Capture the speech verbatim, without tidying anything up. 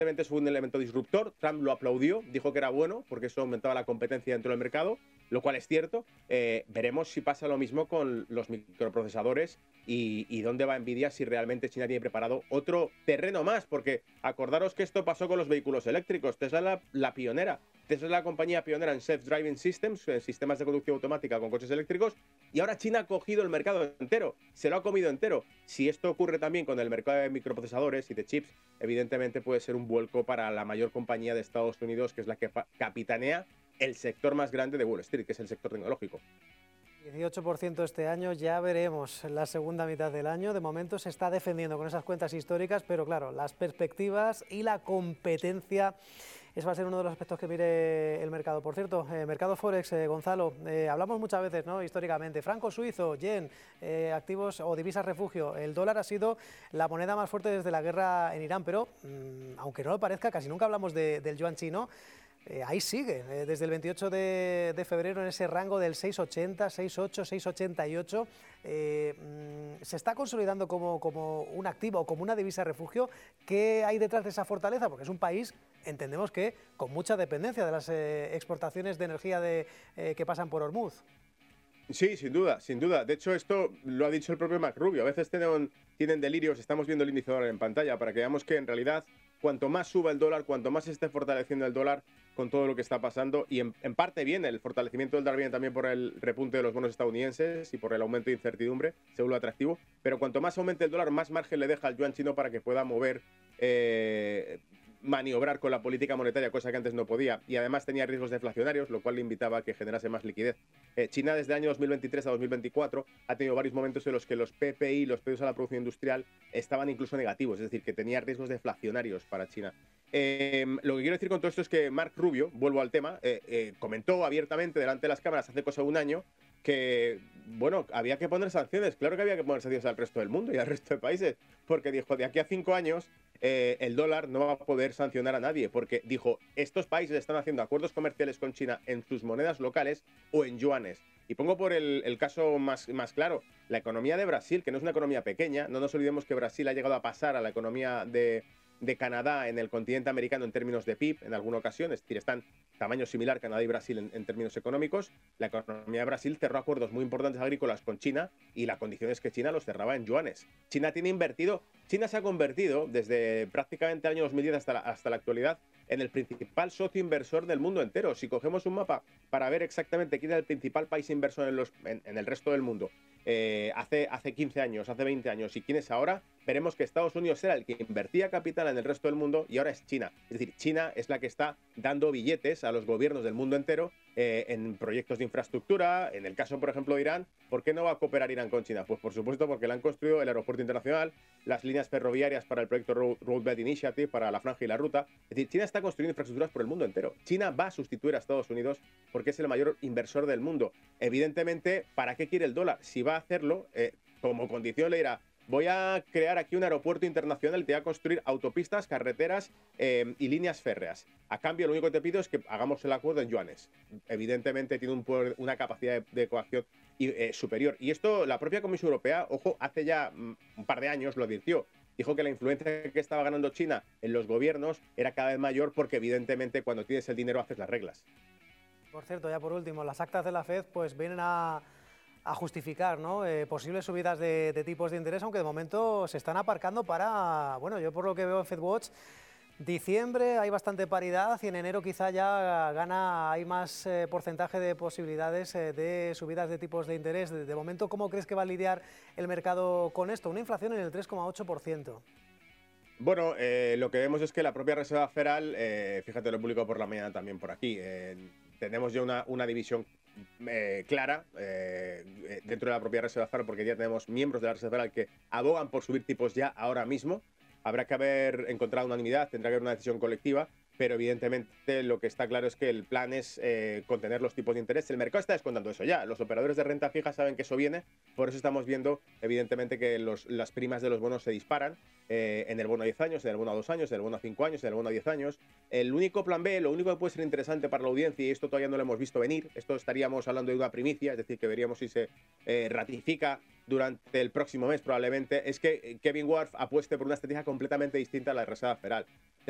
evidentemente es un elemento disruptor. Trump lo aplaudió, dijo que era bueno porque eso aumentaba la competencia dentro del mercado, lo cual es cierto. Eh, veremos si pasa lo mismo con los microprocesadores y, y dónde va Nvidia, si realmente China tiene preparado otro terreno más, porque acordaros que esto pasó con los vehículos eléctricos. Tesla es la, la pionera. Tesla es la compañía pionera en self-driving systems, en sistemas de conducción automática con coches eléctricos, y ahora China ha cogido el mercado entero, se lo ha comido entero. Si esto ocurre también con el mercado de microprocesadores y de chips, evidentemente puede ser un vuelco para la mayor compañía de Estados Unidos, que es la que capitanea el sector más grande de Wall Street, que es el sector tecnológico. dieciocho por ciento este año, ya veremos en la segunda mitad del año. De momento se está defendiendo con esas cuentas históricas, pero claro, las perspectivas y la competencia, ese va a ser uno de los aspectos que mire el mercado. Por cierto, eh, mercado Forex, eh, Gonzalo, eh, hablamos muchas veces, ¿no?, históricamente, franco suizo, yen, eh, activos o divisas refugio. El dólar ha sido la moneda más fuerte desde la guerra en Irán, pero mmm, aunque no lo parezca, casi nunca hablamos de, del yuan chino. Eh, ahí sigue, eh, desde el veintiocho de, de febrero en ese rango del seis ochenta, seis ocho, seis ochenta y ocho. Eh, mmm, se está consolidando como, como un activo o como una divisa refugio. ¿Qué hay detrás de esa fortaleza? Porque es un país, entendemos que con mucha dependencia de las eh, exportaciones de energía de, eh, que pasan por Hormuz. Sí, sin duda, sin duda. De hecho, esto lo ha dicho el propio Mark Rubio. A veces tienen, tienen delirios, estamos viendo el índice dólar en pantalla, para que veamos que en realidad cuanto más suba el dólar, cuanto más se esté fortaleciendo el dólar con todo lo que está pasando, y en, en parte viene el fortalecimiento del dólar, viene también por el repunte de los bonos estadounidenses y por el aumento de incertidumbre, se vuelve atractivo, pero cuanto más aumente el dólar, más margen le deja al yuan chino para que pueda mover, eh, maniobrar con la política monetaria, cosa que antes no podía, y además tenía riesgos deflacionarios, lo cual le invitaba a que generase más liquidez. Eh, China desde el año dos mil veintitrés a dos mil veinticuatro ha tenido varios momentos en los que los P P I, los precios a la producción industrial, estaban incluso negativos, es decir, que tenía riesgos deflacionarios para China. Eh, lo que quiero decir con todo esto es que Mark Rubio, vuelvo al tema, eh, eh, comentó abiertamente delante de las cámaras hace cosa de un año que, bueno, había que poner sanciones. Claro que había que poner sanciones al resto del mundo y al resto de países, porque dijo, de aquí a cinco años eh, el dólar no va a poder sancionar a nadie, porque dijo, estos países están haciendo acuerdos comerciales con China en sus monedas locales o en yuanes. Y pongo por el, el caso más, más claro, la economía de Brasil, que no es una economía pequeña. No nos olvidemos que Brasil ha llegado a pasar a la economía de... de Canadá en el continente americano en términos de P I B en alguna ocasión, es decir, están tamaño similar Canadá y Brasil en, en términos económicos. La economía de Brasil cerró acuerdos muy importantes agrícolas con China y la condición es que China los cerraba en yuanes. China tiene invertido, China se ha convertido desde prácticamente el año dos mil diez hasta la, hasta la actualidad en el principal socio inversor del mundo entero. Si cogemos un mapa para ver exactamente quién es el principal país inversor en, los, en, en el resto del mundo, eh, hace, hace quince años, hace veinte años, y quién es ahora, veremos que Estados Unidos era el que invertía capital en el resto del mundo y ahora es China. Es decir, China es la que está dando billetes a los gobiernos del mundo entero eh, en proyectos de infraestructura. En el caso, por ejemplo, de Irán, ¿por qué no va a cooperar Irán con China? Pues por supuesto porque le han construido el aeropuerto internacional, las líneas ferroviarias para el proyecto Road Belt Initiative, para la franja y la ruta. Es decir, China está construyendo infraestructuras por el mundo entero. China va a sustituir a Estados Unidos porque es el mayor inversor del mundo. Evidentemente, ¿para qué quiere el dólar? Si va a hacerlo, eh, como condición le dirá, voy a crear aquí un aeropuerto internacional y te voy a construir autopistas, carreteras eh, y líneas férreas. A cambio, lo único que te pido es que hagamos el acuerdo en yuanes. Evidentemente tiene un poder, una capacidad de, de coacción y, eh, superior. Y esto la propia Comisión Europea, ojo, hace ya mm, un par de años lo advirtió. Dijo que la influencia que estaba ganando China en los gobiernos era cada vez mayor porque evidentemente cuando tienes el dinero haces las reglas. Por cierto, ya por último, las actas de la Fed pues vienen a... a justificar, ¿no?, eh, posibles subidas de, de tipos de interés, aunque de momento se están aparcando para, bueno, yo por lo que veo en FedWatch, diciembre hay bastante paridad y en enero quizá ya gana, hay más eh, porcentaje de posibilidades eh, de subidas de tipos de interés. De, de momento, ¿cómo crees que va a lidiar el mercado con esto? Una inflación en el tres coma ocho por ciento. Bueno, eh, lo que vemos es que la propia Reserva Federal, eh, fíjate, lo he publicado por la mañana también por aquí, eh, tenemos ya una, una división eh, clara eh, dentro de la propia Reserva Federal, porque ya tenemos miembros de la Reserva Federal que abogan por subir tipos ya ahora mismo. Habrá que haber encontrado unanimidad, tendrá que haber una decisión colectiva, pero evidentemente lo que está claro es que el plan es eh, contener los tipos de interés. El mercado está descontando eso ya, los operadores de renta fija saben que eso viene, por eso estamos viendo evidentemente que los, las primas de los bonos se disparan eh, en el bono a diez años, en el bono a dos años, en el bono a cinco años, en el bono a diez años. El único plan B, lo único que puede ser interesante para la audiencia, y esto todavía no lo hemos visto venir, esto estaríamos hablando de una primicia, es decir, que veríamos si se eh, ratifica durante el próximo mes probablemente, es que Kevin Wharf apueste por una estrategia completamente distinta a la de Reserva Federal.